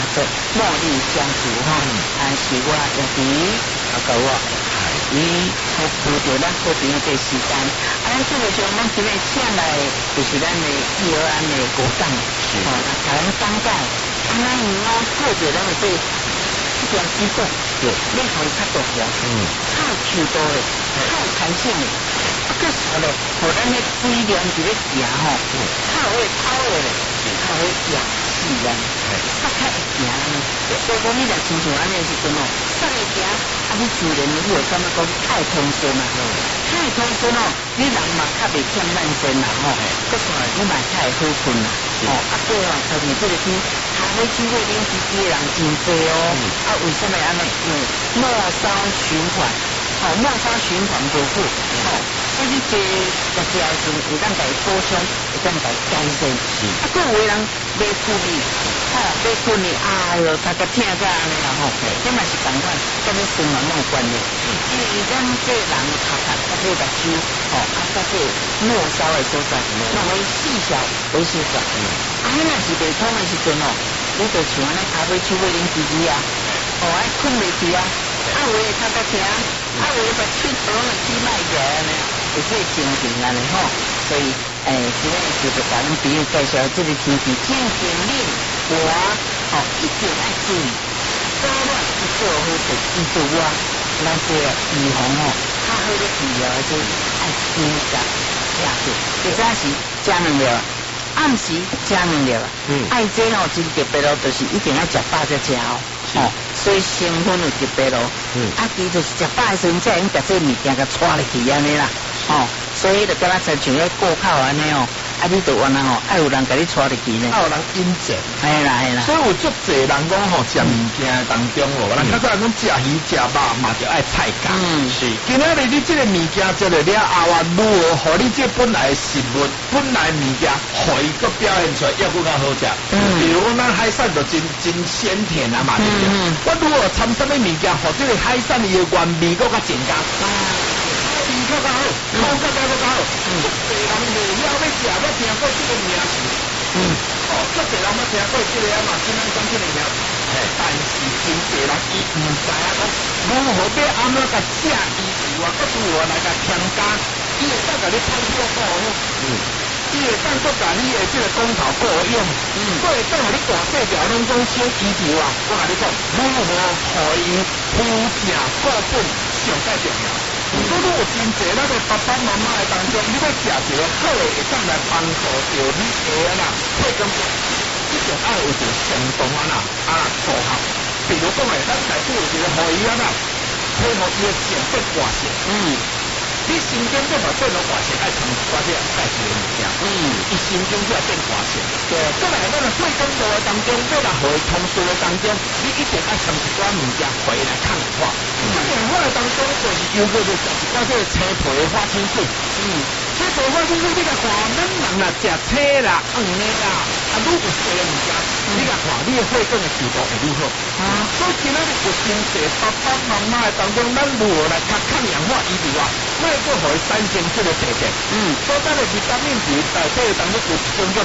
做茉莉香烛哈，是我家己甲我伊还拄着咱好朋友的时间，这个时候咱今日请来就是咱的义和安的国长，台湾当代，咱过着咱的这条机构，你可以较大条，较手多的，较弹性的，个啥嘞？互咱的规量一个行吼，较会跑的咧，较会氧气啊，较会行呢。所以讲你若亲像安尼时阵哦，较会行，你自然你会感觉讲太通顺啊，太通顺哦，你人嘛较袂欠咱身啦吼，个啥你嘛较会好困啦，对哦，特别这个天。咖啡机会啉啤酒的人真多哦，为什么安尼？因为末梢循环，末梢循环不好，所以你这食的时候，会当甲伊补充，会当甲伊改善。还有的人袂困哩，袂困哩，哎哟，大家听个安尼啦吼，这嘛是同款，跟你生活冇关系。因为咱这人头壳甲这个手，甲这末梢的所在，那为细小为细小。那是袂通的时阵哦，你就像安尼咖啡酒会啉啤酒啊，爱困袂去啊，有的较较听，有的把喙舌起卖起来呢，会做情形安尼吼，所以今日就是甲咱朋友介绍这个天气正经冷，我一定要注意，早晚一做好就记住我，咱这预防较好的治疗就爱坚持下去，或者是加能料。暗时吃两粒，爱这真特别咯，就是一定要食饱才吃所以成分有特别咯，其就是食饱的时阵才用把这物件给带入去安尼啦，所以就敢若亲像迄过口安尼你就原来爱有人甲你带入去呢， 有人引荐， 系啦。 所以有足侪人讲食物件当中咱较早讲食鱼食肉嘛就爱菜价，是。今仔日你这个物件食了了后如何互你这本来的食物、本来物件，互伊个表现出来要更较好食。比如讲咱海产就真鲜甜啊嘛，对不对？我如何掺什么物件，互这个海产的原味更较增加？味较好，口感更较好。足侪人未晓要食，要听过这个名词。足侪人要听过这个嘛，今仔讲这个名词。但是真侪人伊唔知影讲如何要安怎甲食伊以外，佮如何来甲添加，伊会当甲你配合够用。伊会当佮甲你的这个光头够用。佮会当互你大细条拢讲小鱼条啊，我甲你讲，如何互伊肤正固本上介重要。如果有真济咱个爸爸妈妈的当中，你要食一个好的，会当来帮助到你的配工作，一定爱有一个相同组合。比如讲咱内底有一个互伊配合伊的前变外形。你身边要把变成外形，爱从我这介绍的物件。伊身边就要变外形。对。再来咱的配工作的当中，要来互伊通顺的当中，你一定爱从一寡物件互伊来抗氧化。抗氧化的当中，就是有个就是一寡这个青皮的花青素。青皮花青素你甲看，咱人啦食青啦、黄的啦，愈有细的物件，你甲看，你的血管的速度会愈好。所以今仔日有真济爸爸妈妈的当中，咱如何来较抗氧化以外，卖个互伊产生这个疾病。所以咱的维他命 B 内底当中有一种叫做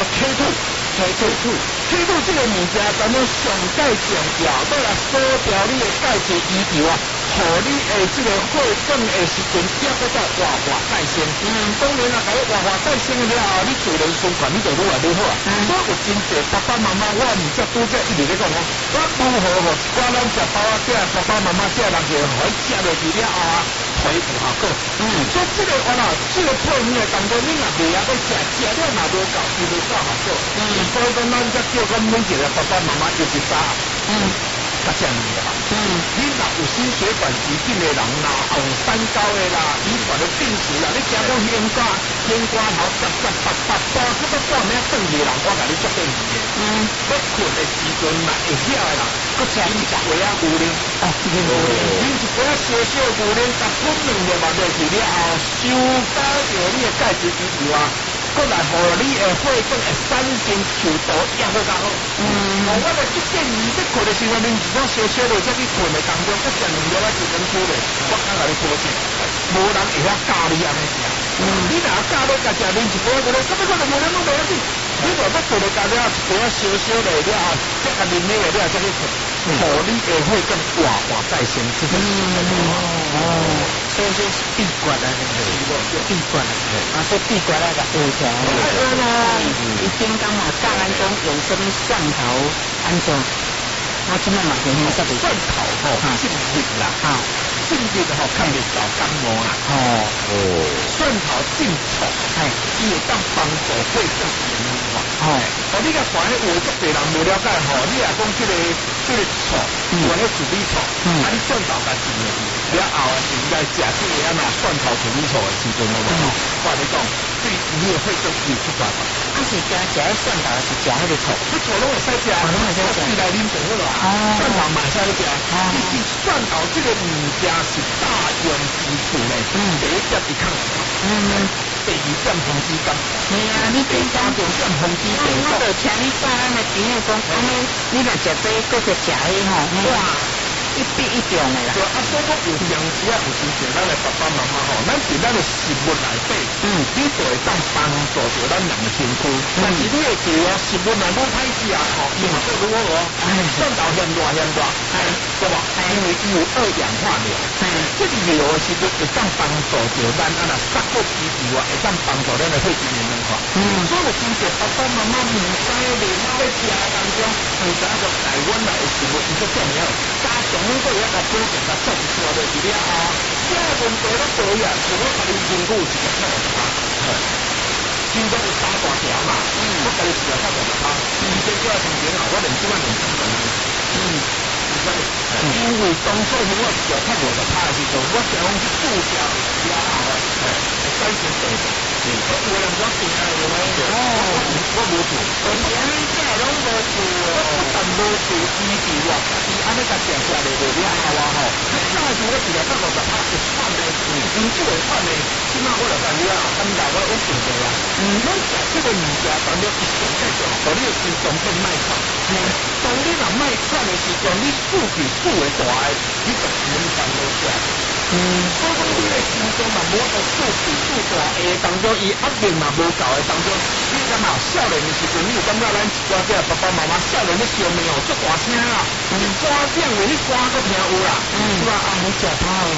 K2。K2 这个物件当中上介重要，要来锁掉你的钙质遗条互你的这个血管的时阵，也搁再活化再生。当然啦，甲你活化再生了后，你自然循环你就愈来愈好啊。所以有真济爸爸妈妈，我毋则拄则一直咧讲我如何互一寡咱食饱仔爸爸妈妈这人就互伊食落去了后皮有效果。所以这个这个配面的当中，你若袂晓要食了嘛无够，伊就够效果。所以讲咱则叫讲每一个爸爸妈妈尤其早较正面的嘛。你若有心血管疾病的人啦，红三高的啦，遗传的病史啦，你听讲烟瓜头叭，这个半暝转去的人，我甲你绝对唔的。要困的时阵嘛，会晓的人，佮食饮一杯牛奶，饮一杯小牛奶，甲滚2粒嘛落去了后，收到着你的钙质遗条过来互你的血管会产生球度也更加好。我的这建议，你困的时候，恁一种小的这去困的当中，再食2粒1根出来，我敢甲你保证，无人会晓教你安尼食。你若教你家食，恁一杯牛奶，根本可能无人拢袂晓食。 你若要做了家了，一杯烧烧的了后，再甲啉了了，再去做，你的会更活在先，这个所以说是闭关的那个，闭关啊，所以闭关那个有条，一叮当嘛，教咱讲用什么蒜头安怎？我今日嘛是用什么蒜头进入啦，进入吼看袂到感冒啦，蒜头进醋，伊会当帮助会更严重。你甲关于有足侪人无了解吼，你若讲这个醋，原来处理醋，你蒜头甲进入去，了后是应该食这个嘛蒜头处理醋的时阵好无？我跟你讲，对你的会更有出办法。 是加食迄蒜头，是食迄个醋， 迄醋拢会使食，拢会使食。来啉就好啦。蒜头嘛使食，其实蒜头这个物件是大用之处咧。第一点是抗氧，第二点防止感冒。 系啊，你第三点防止病毒。 我就请你教咱的朋友讲，安尼你若食这，搁去食迄吼，哇！一比一中的啦。 对啊，所以讲有时啊，有时阵咱的爸爸妈妈吼，咱伫咱的食物内底，你就会当帮助着咱人的身躯。但是你会记哦，食物内底歹食啊，吼，伊嘛做如何哦？蒜头嫌大，对吧？因为伊有二氧化硫，这个硫是会当帮助着咱啊，杀过皮以外，会当帮助咱的肺机能硬化。所以我真侪爸爸妈妈唔知咧，妈要食当中，唔知个台湾来的食物伊个重要，加上你个一个保健甲送出来是了后，这问题都多呀，除了甲你身躯有一个错误，心中有3大条嘛，我甲你食了3大条，医生叫我从前后，我连2万2千多。因为当初我脚太无就拍的时阵，我想讲去注射了后，改善病情。有人讲病啊，有人讲我无做，而且你这拢无做，我不但无做医治我，伊安尼甲食下来就了后啊吼，你早时我治疗到50%会喘的，因这会喘的，起码我就感觉啊，感觉我有进步啦。咱食这个物件，当然一上再上，互你的心脏变卖喘。当你若卖喘的时阵，你数据数会大个，你就容易烦恼起来。所以讲你的心脏嘛，无个数据数大个当中，伊压力嘛无够的当中，你感觉少年的时阵，你有感觉咱一寡这爸爸妈妈少年咧烧面哦，足大声啊，你山顶的你山都听有啦，是吧？啊，你食饱哦，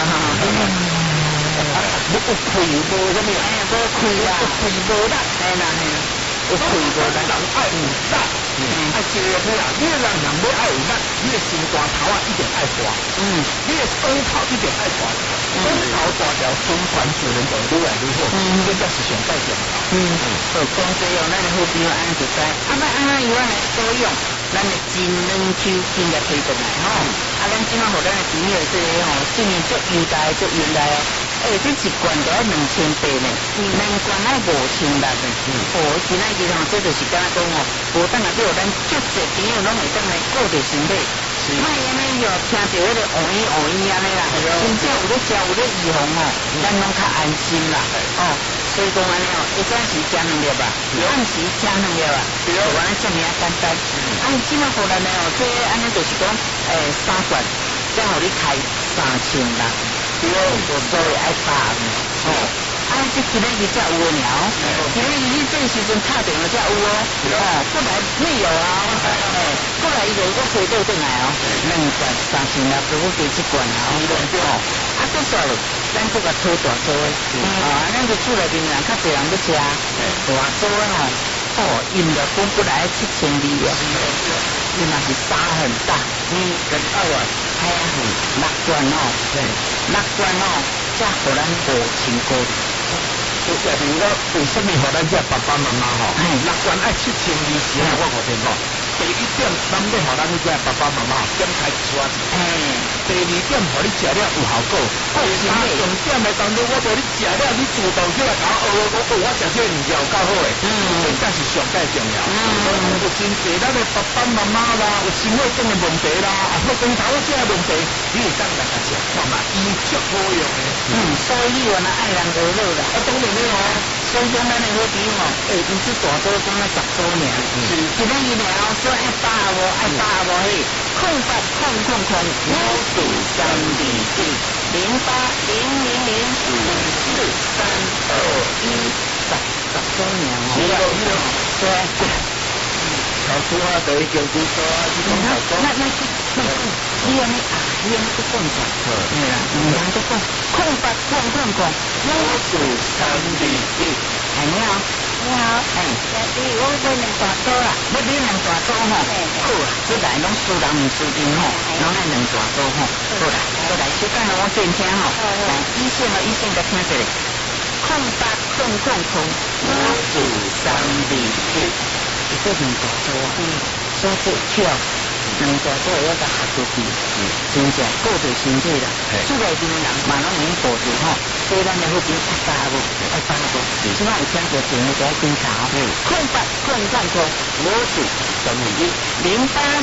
我有气无什么，无气啦，气无力，嘿啦嘿。有气无力，人爱有力，爱接个啦。你人要爱有力，你的心肝头啊一定爱大，你的双头一定爱大，双头大条，循环自然就愈来愈好。这才是上最重要。 好，讲这样，咱的好朋友安尼就知，以外呢，多用咱的真软手筋来推动来吼。咱今仔互咱的朋友这个吼，性命足优待，足优待哦。这一罐就要2800呢，2罐要5600呢。今仔日吼，这就是敢讲哦，无等下对咱足侪朋友拢会当来顾着身体，莫安尼哟，听到迄个乌医安尼啦，真正有咧食有咧预防哦，咱拢较安心啦。所以讲安尼哦，一早时食2粒吧，暗时食2粒啊，就安尼这么简单。即马互咱的哦，这安尼就是讲，3罐，再互你开3600。所以爱8呢，这今日才有的了，今日你这时阵拍电话才有哦，过来没有啊？过来一个我回到转来哦，2罐3600，我给1罐哦，搁煞咯，咱搁甲炒大做的，咱就厝内面人较侪人要食，大做的饮料本来7200了，你嘛是沙很大，跟2碗。6罐哦，6罐哦，才互咱5000块。就说明了为什么互咱这爸爸妈妈吼，6罐爱7200时啊，我5千块。第一点，咱要互咱这爸爸妈妈减开一撮钱。第二点，互你食了有效果。第三重点的当中，我叫你食了，你主动起来甲我食这个物件有够好诶。这才是上最重要。有真济咱的爸爸妈妈啦，有心血管的问题啦，或光头这个问题，你会当来甲食看嘛，伊足好用的。所以你原来爱人得乐啦。当然了哦，所以讲咱的好朋友哦，伊是大多讲了10周年，今仔日了，说爱8无嘿，0800592320 080054321010周年哦。 对。 头拄啊，就已经拄多啊，这种头拄。 那你安尼啊，你安尼去讲讲，对啦，唔通去讲，空白空，我数3、2、1，系你好， 你好，小弟，我买两大刀啦， 要买两大刀吼，好啊，这来拢输人唔输阵吼，拢爱两大刀吼，好啦，好来，小等我先听吼，来，医生甲听一下，空白空，我数3、2、1。这两大刀啊，所以跳两大刀要甲合出去，真正顾着身体啦。出来阵人嘛拢免顾着吼，所以咱的迄边爱加无，即摆有听过节目就要检查哦。空白空，我数3、2、1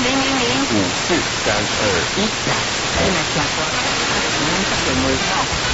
0800054321来，来听歌，咱们接电话吼。